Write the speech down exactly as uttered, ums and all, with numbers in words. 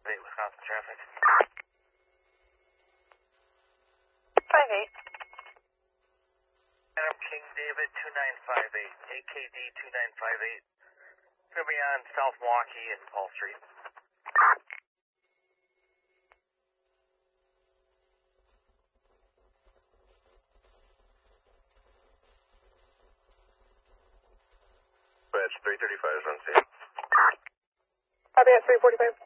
Wait, Wisconsin traffic. five eight. Adam King David two nine five eight, A K D two nine five eight. Gonna be on South Milwaukee and Paul Street. Batch three thirty-five is on scene. Copy at three forty-five.